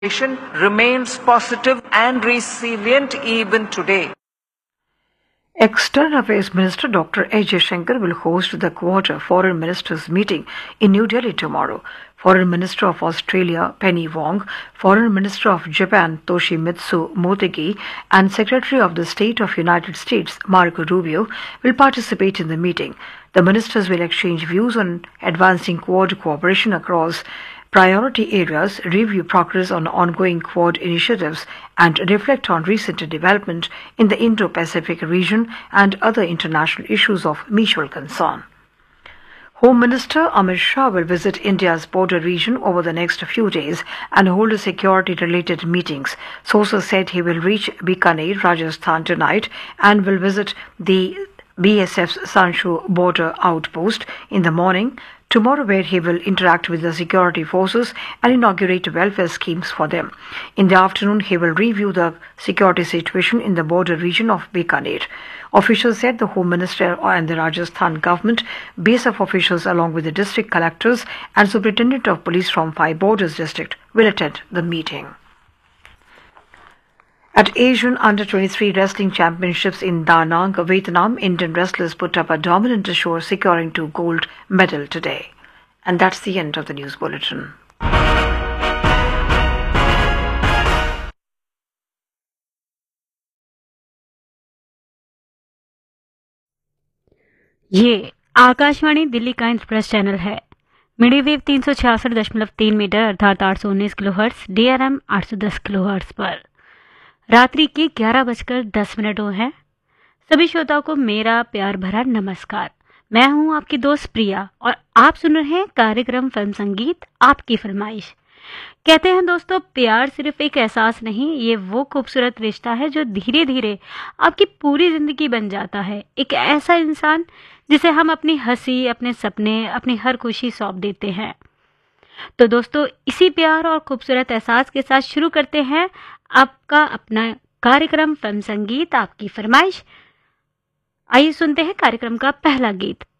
nation remains positive and resilient even today. External Affairs Minister Dr. A. Jaishankar will host the Quad Foreign Ministers meeting in New Delhi tomorrow. Foreign Minister of Australia Penny Wong, Foreign Minister of Japan Toshimitsu Motegi, and Secretary of the State of United States Marco Rubio will participate in the meeting. The ministers will exchange views on advancing Quad cooperation across priority areas, review progress on ongoing Quad initiatives, and reflect on recent development in the Indo-Pacific region and other international issues of mutual concern. Home Minister Amit Shah will visit India's border region over the next few days and hold security-related meetings. Sources said he will reach Bikaner, Rajasthan tonight and will visit the BSF's Sanshu border outpost in the morning tomorrow, where he will interact with the security forces and inaugurate welfare schemes for them. In the afternoon, he will review the security situation in the border region of Bikaner. Officials said the Home Minister and the Rajasthan government, BSF officials along with the district collectors and superintendent of police from 5 borders district will attend the meeting. At Asian Under-23 Wrestling Championships in Da Nang, Vietnam, Indian wrestlers put up a dominant show, securing 2 gold medals today. And that's the end of the news bulletin. ये आकाशवाणी दिल्ली का express channel है। Medium wave 366.3 metre अर्थात 819 kilohertz, DRM 810 kilohertz पर रात्रि की 11:10 हुए हैं। सभी श्रोताओं को मेरा प्यार भरा नमस्कार। मैं हूं आपकी दोस्त प्रिया और आप सुन रहे हैं कार्यक्रम फिल्म संगीत आपकी फरमाइश। कहते हैं दोस्तों, प्यार सिर्फ एक एहसास नहीं, ये वो खूबसूरत रिश्ता है जो धीरे धीरे आपकी पूरी जिंदगी बन जाता है। एक ऐसा इंसान जिसे हम अपनी हंसी, अपने सपने, अपनी हर खुशी सौंप देते हैं। तो दोस्तों, इसी प्यार और खूबसूरत एहसास के साथ शुरू करते हैं आपका अपना कार्यक्रम फिल्म संगीत आपकी फरमाइश। आइए सुनते हैं कार्यक्रम का पहला गीत।